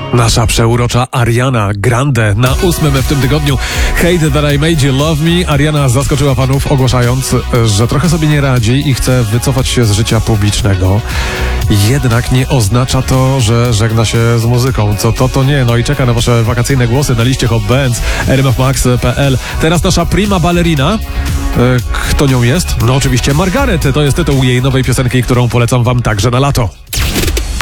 Nasza przeurocza Ariana Grande na 8 w tym tygodniu. Hate That I Made You Love Me. Ariana zaskoczyła fanów, ogłaszając, że trochę sobie nie radzi i chce wycofać się z życia publicznego. Jednak nie oznacza to, że żegna się z muzyką. Co to nie. No i czeka na wasze wakacyjne głosy na liście Hot Bands, rmfmax.pl. Teraz nasza prima ballerina. Kto nią jest? No oczywiście Margaret. To jest tytuł jej nowej piosenki, którą polecam wam także na lato.